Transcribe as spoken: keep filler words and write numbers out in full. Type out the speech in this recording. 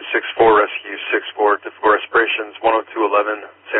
six four, rescue six four to four aspirations, one oh two eleven, San